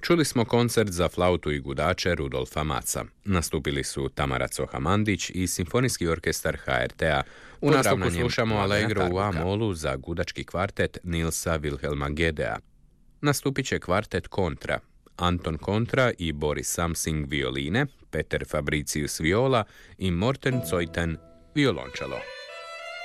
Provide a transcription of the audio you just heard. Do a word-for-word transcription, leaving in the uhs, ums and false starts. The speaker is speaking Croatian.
Čuli smo koncert za flautu i gudače Rudolfa Maca. Nastupili su Tamara Coha-Mandić i Simfonijski orkestar ha er te a. U nastavku slušamo Allegro u A-molu za gudački kvartet Nilsa Wilhelma Gedea. Nastupit će kvartet Kontra, Anton Kontra i Boris Samsing violine, Peter Fabricius viola i Morten Zeuthen violončelo.